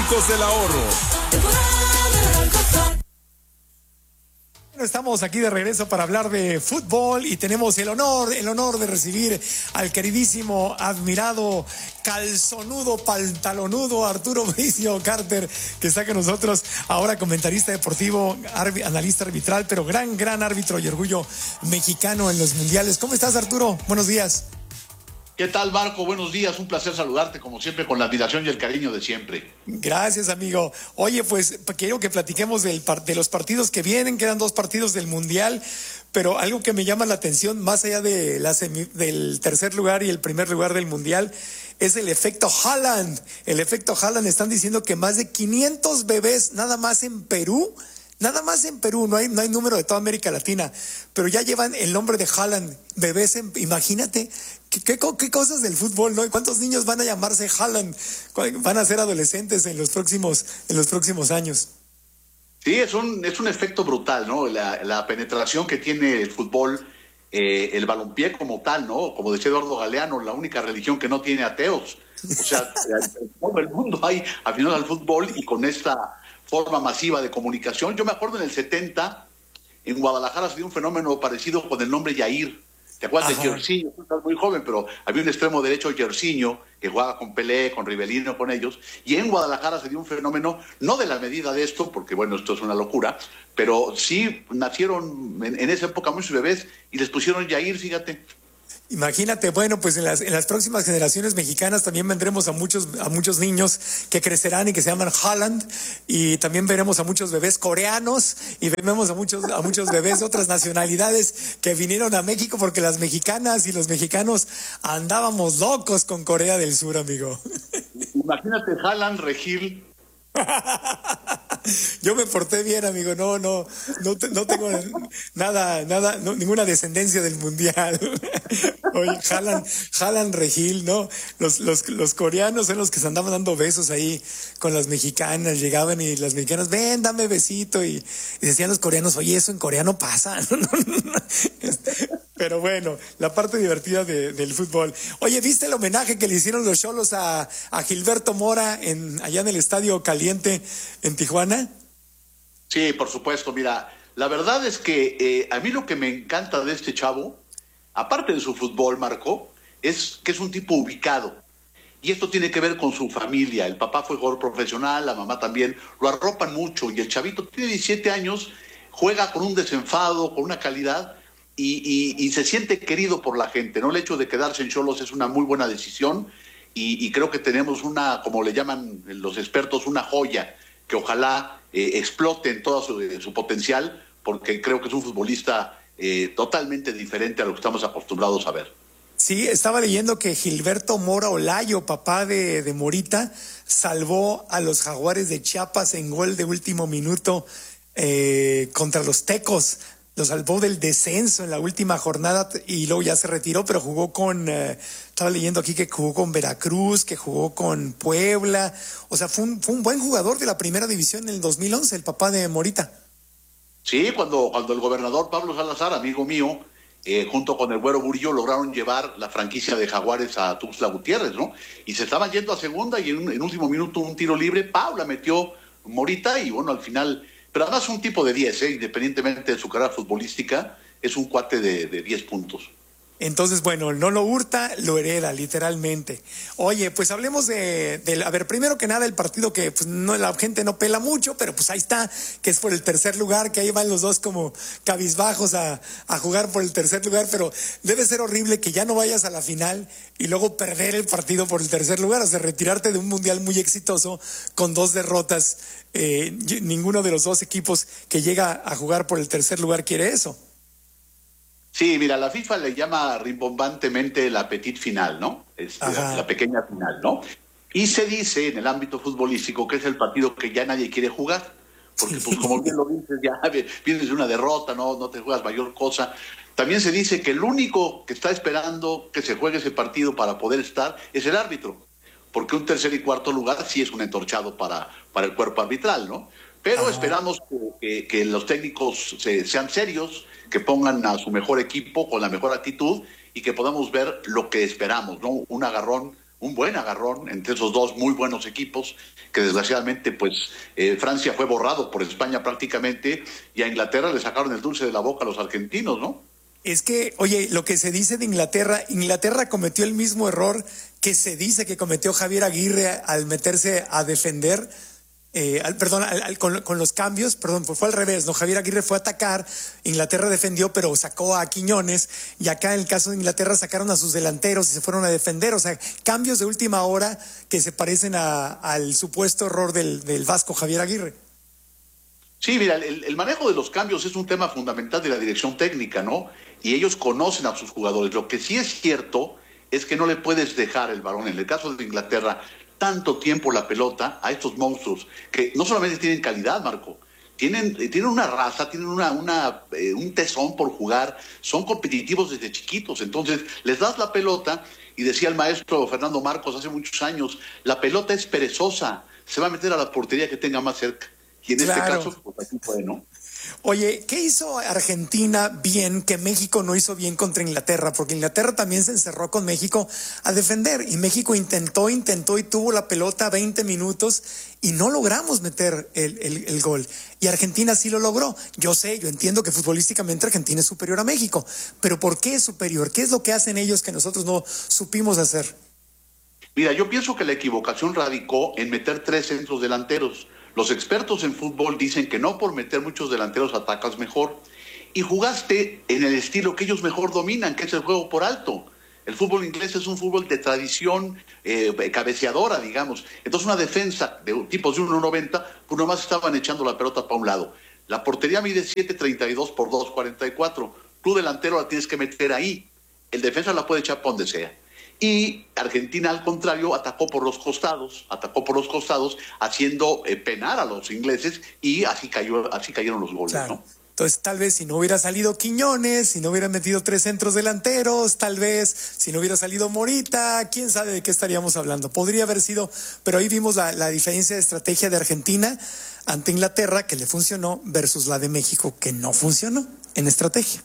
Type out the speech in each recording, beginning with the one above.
Bancos del Ahorro. Estamos aquí de regreso para hablar de fútbol y tenemos el honor de recibir al queridísimo, admirado, calzonudo, pantalonudo Arturo Bricio Carter, que está con nosotros, ahora comentarista deportivo, analista arbitral, pero gran árbitro y orgullo mexicano en los mundiales. ¿Cómo estás, Arturo? Buenos días. ¿Qué tal, Marco? Buenos días, un placer saludarte como siempre con la admiración y el cariño de siempre. Gracias, amigo. Oye, pues quiero que platiquemos de los partidos que vienen, quedan 2 partidos del Mundial, pero algo que me llama la atención, más allá de del tercer lugar y el primer lugar del Mundial, es el efecto Haaland. El efecto Haaland, están diciendo que más de 500 bebés nada más en Perú, no hay número de toda América Latina, pero ya llevan el nombre de Haaland, bebés, imagínate, ¿qué cosas del fútbol, ¿no? ¿Cuántos niños van a llamarse Haaland? Van a ser adolescentes en los próximos años. Sí, es un efecto brutal, ¿no? La penetración que tiene el fútbol, el balompié como tal, ¿no? Como decía Eduardo Galeano, la única religión que no tiene ateos. O sea, en todo el mundo hay afición al fútbol y con esta forma masiva de comunicación. Yo me acuerdo en el 70, en Guadalajara se dio un fenómeno parecido con el nombre Yair. ¿Te acuerdas de Jairzinho? Tú estás muy joven, pero había un extremo derecho, Jairzinho, que jugaba con Pelé, con Rivelino, con ellos. Y en Guadalajara se dio un fenómeno, no de la medida de esto, porque bueno, esto es una locura, pero sí nacieron en esa época muchos bebés y les pusieron Yair, fíjate. Imagínate, bueno, pues en las próximas generaciones mexicanas también vendremos a muchos niños que crecerán y que se llaman Haaland, y también veremos a muchos bebés coreanos y veremos a muchos bebés de otras nacionalidades que vinieron a México, porque las mexicanas y los mexicanos andábamos locos con Corea del Sur, amigo. Imagínate Haaland, Regil. Yo me porté bien, amigo, no tengo ninguna descendencia del mundial. Oye, Haaland, Regil, ¿no? Los coreanos son los que se andaban dando besos ahí con las mexicanas, llegaban y las mexicanas, ven, dame besito, y decían los coreanos, oye, eso en coreano pasa. Pero bueno, la parte divertida del fútbol. Oye, ¿viste el homenaje que le hicieron los Xolos a Gilberto Mora allá en el Estadio Caliente en Tijuana? Sí, por supuesto. Mira, la verdad es que a mí lo que me encanta de este chavo, aparte de su fútbol, Marco, es que es un tipo ubicado. Y esto tiene que ver con su familia. El papá fue jugador profesional, la mamá también. Lo arropan mucho y el chavito tiene 17 años, juega con un desenfado, con una calidad, y se siente querido por la gente, ¿no? El hecho de quedarse en Xolos es una muy buena decisión y creo que tenemos una, como le llaman los expertos, una joya que ojalá explote en todo su potencial, porque creo que es un futbolista totalmente diferente a lo que estamos acostumbrados a ver. Sí, estaba leyendo que Gilberto Mora Olayo, papá de Morita, salvó a los Jaguares de Chiapas en gol de último minuto contra los Tecos. Lo salvó del descenso en la última jornada y luego ya se retiró, pero jugó estaba leyendo aquí que jugó con Veracruz, que jugó con Puebla. O sea, fue un buen jugador de la primera división en el 2011, el papá de Morita. Sí, cuando el gobernador Pablo Salazar, amigo mío, junto con el Güero Burillo, lograron llevar la franquicia de Jaguares a Tuxtla Gutiérrez, ¿no? Y se estaban yendo a segunda y en último minuto un tiro libre, Paula metió Morita y bueno, al final... Pero además un tipo de 10, independientemente de su carrera futbolística, es un cuate de 10 puntos. Entonces, bueno, no lo hurta, lo hereda, literalmente. Oye, pues hablemos a ver, primero que nada, el partido que pues, la gente no pela mucho, pero pues ahí está, que es por el tercer lugar, que ahí van los dos como cabizbajos a jugar por el tercer lugar, pero debe ser horrible que ya no vayas a la final y luego perder el partido por el tercer lugar, o sea, retirarte de un mundial muy exitoso con 2 derrotas. Ninguno de los 2 equipos que llega a jugar por el tercer lugar quiere eso. Sí, mira, la FIFA le llama rimbombantemente la petite final, ¿no? Es la pequeña final, ¿no? Y se dice en el ámbito futbolístico que es el partido que ya nadie quiere jugar, porque pues como bien lo dices, ya vienes de una derrota, no te juegas mayor cosa. También se dice que el único que está esperando que se juegue ese partido para poder estar es el árbitro, porque un tercer y cuarto lugar sí es un entorchado para el cuerpo arbitral, ¿no? Pero esperamos que los técnicos sean serios, que pongan a su mejor equipo con la mejor actitud y que podamos ver lo que esperamos, ¿no? Un agarrón un buen agarrón entre esos dos muy buenos equipos, que desgraciadamente pues Francia fue borrado por España prácticamente, y a Inglaterra le sacaron el dulce de la boca a los argentinos, ¿no? Es que, oye, lo que se dice de Inglaterra, Inglaterra cometió el mismo error que se dice que cometió Javier Aguirre al meterse a defender, con los cambios, pues fue al revés, ¿no? Javier Aguirre fue a atacar, Inglaterra defendió, pero sacó a Quiñones, y acá en el caso de Inglaterra sacaron a sus delanteros y se fueron a defender, o sea, cambios de última hora que se parecen al supuesto error del vasco Javier Aguirre. Sí, mira, el manejo de los cambios es un tema fundamental de la dirección técnica, ¿no? Y ellos conocen a sus jugadores. Lo que sí es cierto es que no le puedes dejar el balón, en el caso de Inglaterra, tanto tiempo la pelota a estos monstruos, que no solamente tienen calidad, Marco, tienen una raza, tienen un tesón por jugar, son competitivos desde chiquitos. Entonces, les das la pelota, y decía el maestro Fernando Marcos hace muchos años, la pelota es perezosa, se va a meter a la portería que tenga más cerca. Y en este caso, pues así fue, ¿no? Oye, ¿qué hizo Argentina bien que México no hizo bien contra Inglaterra? Porque Inglaterra también se encerró con México a defender, y México intentó y tuvo la pelota 20 minutos y no logramos meter el gol. Y Argentina sí lo logró. Yo entiendo que futbolísticamente Argentina es superior a México, pero ¿por qué es superior? ¿Qué es lo que hacen ellos que nosotros no supimos hacer? Mira, yo pienso que la equivocación radicó en meter 3 centros delanteros. Los expertos en fútbol dicen que no por meter muchos delanteros atacas mejor. Y jugaste en el estilo que ellos mejor dominan, que es el juego por alto. El fútbol inglés es un fútbol de tradición cabeceadora, digamos. Entonces una defensa de tipos de 1,90, pues nomás estaban echando la pelota para un lado. La portería mide 7,32 por 2,44. Tu delantero la tienes que meter ahí. El defensa la puede echar para donde sea. Y Argentina, al contrario, atacó por los costados, haciendo penar a los ingleses, y así cayeron los goles, claro, ¿no? Entonces, tal vez si no hubiera salido Quiñones, si no hubieran metido 3 centros delanteros, tal vez si no hubiera salido Morita, quién sabe de qué estaríamos hablando. Podría haber sido, pero ahí vimos la diferencia de estrategia de Argentina ante Inglaterra, que le funcionó, versus la de México, que no funcionó en estrategia.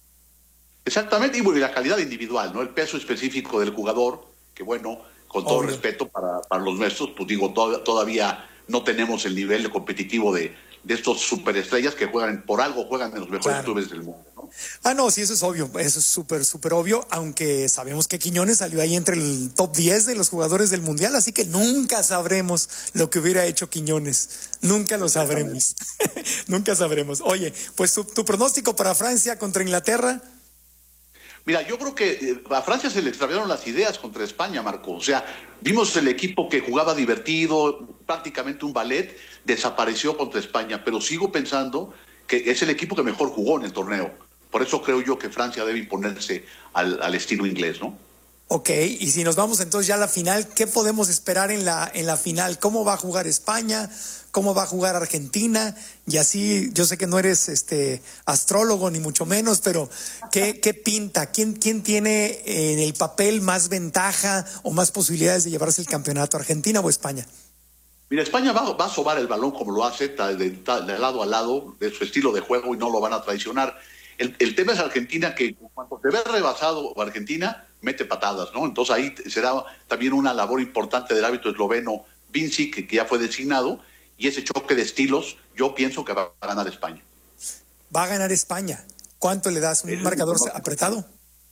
Exactamente, y bueno, y la calidad individual, ¿no? El peso específico del jugador, que bueno, con todo respeto para los nuestros, pues digo, todavía no tenemos el nivel competitivo de estos superestrellas que juegan en los mejores clubes del mundo, ¿no? No, sí, eso es obvio, eso es súper obvio, aunque sabemos que Quiñones salió ahí entre el top 10 de los jugadores del Mundial, así que nunca sabremos lo que hubiera hecho Quiñones, nunca lo sabremos, nunca sabremos. Oye, pues tu pronóstico para Francia contra Inglaterra. Mira, yo creo que a Francia se le extraviaron las ideas contra España, Marco. O sea, vimos el equipo que jugaba divertido, prácticamente un ballet, desapareció contra España, pero sigo pensando que es el equipo que mejor jugó en el torneo. Por eso creo yo que Francia debe imponerse al estilo inglés, ¿no? Ok, y si nos vamos entonces ya a la final, ¿qué podemos esperar en la final? ¿Cómo va a jugar España? ¿Cómo va a jugar Argentina? Y así, yo sé que no eres astrólogo ni mucho menos, pero ¿qué pinta? ¿Quién tiene en el papel más ventaja o más posibilidades de llevarse el campeonato, Argentina o España? Mira, España va a sobar el balón como lo hace, de lado a lado, de su estilo de juego, y no lo van a traicionar. El tema es Argentina, que cuando te ve rebasado Argentina, mete patadas, ¿no? Entonces ahí será también una labor importante del árbitro esloveno Vincic, que ya fue designado, y ese choque de estilos, yo pienso que va a ganar España. Va a ganar España. ¿Cuánto le das? ¿Un marcador apretado?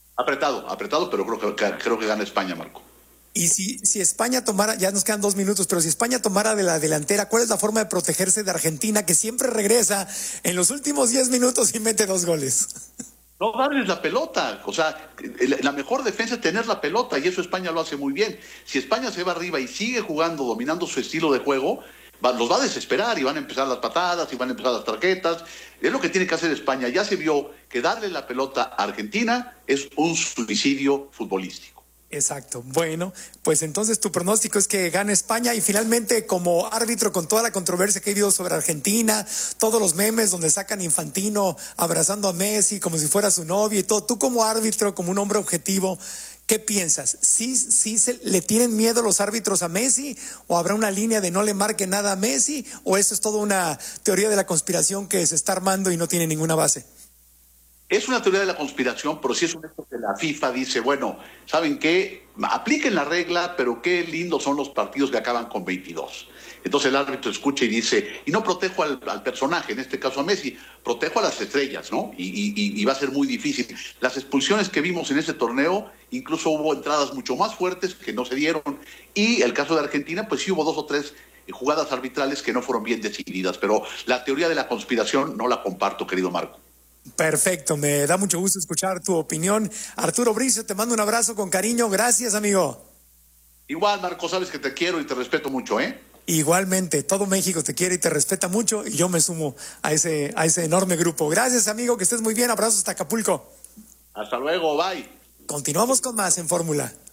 Apretado, pero creo que gana España, Marco. Y si España tomara, ya nos quedan 2 minutos, pero si España tomara de la delantera, ¿cuál es la forma de protegerse de Argentina, que siempre regresa en los últimos 10 minutos y mete 2 goles? No darles la pelota. O sea, la mejor defensa es tener la pelota, y eso España lo hace muy bien. Si España se va arriba y sigue jugando, dominando su estilo de juego, los va a desesperar, y van a empezar las patadas, y van a empezar las tarjetas. Es lo que tiene que hacer España. Ya se vio que darle la pelota a Argentina es un suicidio futbolístico. Exacto. Bueno, pues entonces tu pronóstico es que gane España, y finalmente, como árbitro, con toda la controversia que ha habido sobre Argentina, todos los memes donde sacan Infantino abrazando a Messi como si fuera su novia y todo, tú como árbitro, como un hombre objetivo, ¿qué piensas? ¿Sí le tienen miedo los árbitros a Messi, o habrá una línea de no le marque nada a Messi, o eso es toda una teoría de la conspiración que se está armando y no tiene ninguna base? Es una teoría de la conspiración, pero sí es un hecho que la FIFA dice, bueno, ¿saben qué? Apliquen la regla, pero qué lindos son los partidos que acaban con 22. Entonces el árbitro escucha y dice, y no protejo al personaje, en este caso a Messi, protejo a las estrellas, ¿no? Y va a ser muy difícil. Las expulsiones que vimos en ese torneo, incluso hubo entradas mucho más fuertes que no se dieron. Y el caso de Argentina, pues sí hubo 2 o 3 jugadas arbitrales que no fueron bien decididas, pero la teoría de la conspiración no la comparto, querido Marco. Perfecto, me da mucho gusto escuchar tu opinión. Arturo Bricio, te mando un abrazo con cariño. Gracias, amigo. Igual, Marco, sabes que te quiero y te respeto mucho, ¿eh? Igualmente, todo México te quiere y te respeta mucho y yo me sumo a ese enorme grupo. Gracias, amigo, que estés muy bien. Abrazos hasta Acapulco. Hasta luego, bye. Continuamos con más en Fórmula.